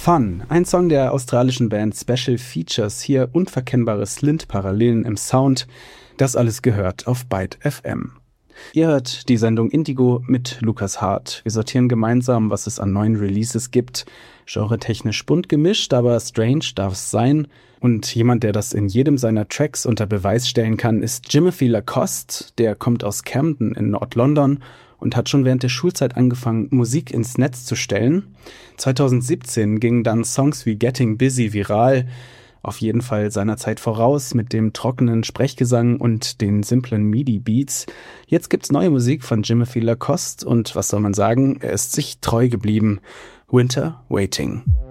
Fun, ein Song der australischen Band Special Features, hier unverkennbare Slint-Parallelen im Sound. Das alles gehört auf Byte FM. Ihr hört die Sendung Indigo mit Lukas Hart. Wir sortieren gemeinsam, was es an neuen Releases gibt. Genre-technisch bunt gemischt, aber strange darf es sein. Und jemand, der das in jedem seiner Tracks unter Beweis stellen kann, ist Jimothy Lacoste. Der kommt aus Camden in Nord-London und hat schon während der Schulzeit angefangen, Musik ins Netz zu stellen. 2017 gingen dann Songs wie Getting Busy viral, auf jeden Fall seiner Zeit voraus mit dem trockenen Sprechgesang und den simplen MIDI-Beats. Jetzt gibt's neue Musik von Jimothy Lacoste und was soll man sagen, er ist sich treu geblieben. Winter Waiting.